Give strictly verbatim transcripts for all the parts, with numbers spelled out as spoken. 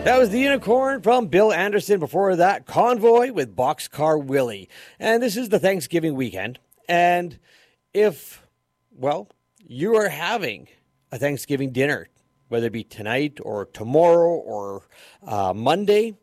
That was the Unicorn from Bill Anderson. Before that, Convoy with Boxcar Willie. And this is the Thanksgiving weekend. And if, well, you are having a Thanksgiving dinner, whether it be tonight or tomorrow or uh, Monday,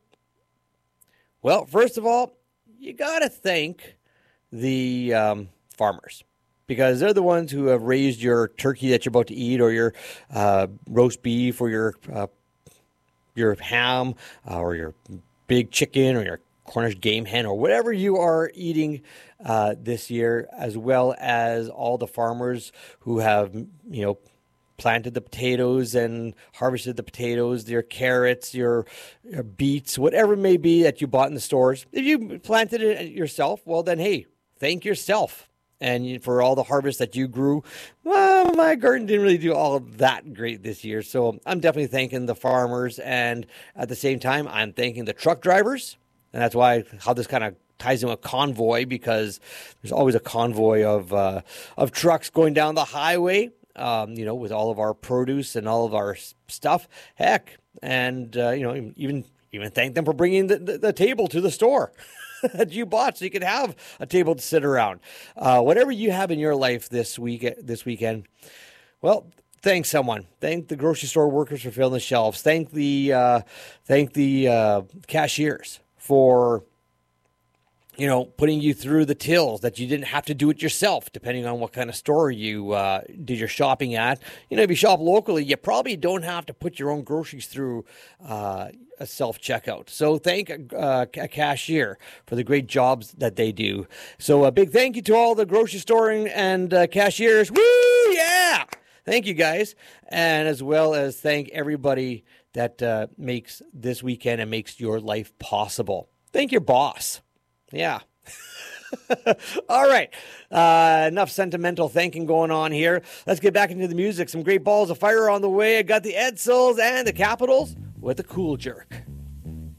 well, first of all, you got to thank the um, farmers, because they're the ones who have raised your turkey that you're about to eat, or your uh, roast beef, or your uh, your ham, uh, or your big chicken, or your Cornish game hen, or whatever you are eating uh, this year, as well as all the farmers who have, you know, planted the potatoes and harvested the potatoes, your carrots, your, your beets, whatever it may be that you bought in the stores. If you planted it yourself, well then, hey, thank yourself. And for all the harvest that you grew. Well, my garden didn't really do all of that great this year. So I'm definitely thanking the farmers. And at the same time, I'm thanking the truck drivers. And that's why how this kind of ties in with convoy, because there's always a convoy of uh, of trucks going down the highway, um, you know, with all of our produce and all of our stuff. Heck, and, uh, you know, even even thank them for bringing the, the, the table to the store that you bought, so you could have a table to sit around. Uh, whatever you have in your life this week, this weekend, well, thank someone. Thank the grocery store workers for filling the shelves. Thank the uh, thank the uh, cashiers for, you know, putting you through the tills, that you didn't have to do it yourself, depending on what kind of store you uh, did your shopping at. You know, if you shop locally, you probably don't have to put your own groceries through uh, a self-checkout. So thank uh, a cashier for the great jobs that they do. So a big thank you to all the grocery store and uh, cashiers. Woo, yeah! Thank you, guys. And as well as thank everybody that uh, makes this weekend and makes your life possible. Thank your boss. Yeah. All right. Uh, enough sentimental thanking going on here. Let's get back into the music. Some great balls of fire on the way. I got the Edsels and the Capitals with the Cool Jerk.